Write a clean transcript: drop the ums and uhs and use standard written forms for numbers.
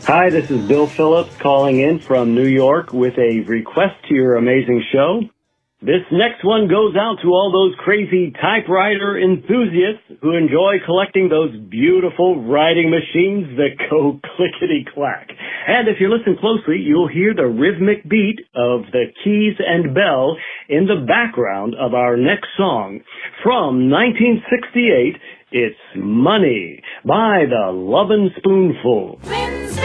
Hi, this is Bill Phillips calling in from New York with a request to your amazing show. This next one goes out to all those crazy typewriter enthusiasts who enjoy collecting those beautiful writing machines that go clickety-clack. And if you listen closely, you'll hear the rhythmic beat of the keys and bell in the background of our next song. From 1968, it's Money by the Lovin' Spoonful.